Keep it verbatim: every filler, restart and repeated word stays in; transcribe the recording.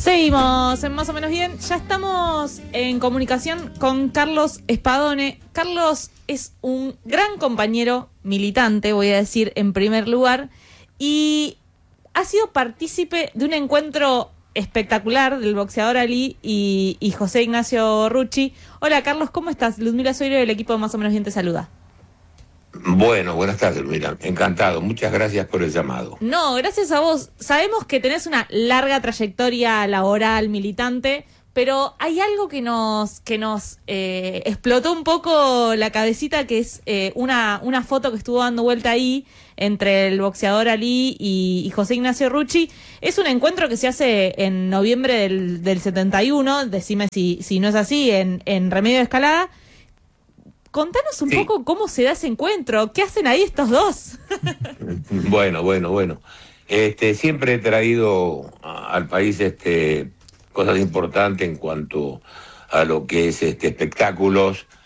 Seguimos en Más o Menos Bien. Ya estamos en comunicación con Carlos Spadone. Carlos es un gran compañero militante, voy a decir en primer lugar, y ha sido partícipe de un encuentro espectacular del boxeador Ali y, y José Ignacio Rucci. Hola Carlos, ¿cómo estás? Ludmila Soiro del equipo de Más o Menos Bien te saluda. Bueno, buenas tardes, Ludmila. Encantado. Muchas gracias por el llamado. No, gracias a vos. Sabemos que tenés una larga trayectoria laboral, militante, pero hay algo que nos que nos eh, explotó un poco la cabecita, que es eh, una, una foto que estuvo dando vuelta ahí entre el boxeador Ali y, y José Ignacio Rucci. Es un encuentro que se hace en noviembre del, del setenta y uno, decime si, si no es así, en, en Remedio de Escalada. Contanos un sí. poco cómo se da ese encuentro, ¿qué hacen ahí estos dos? Bueno, bueno, bueno. Este, siempre he traído a, al país este, cosas importantes en cuanto a lo que es este, espectáculos,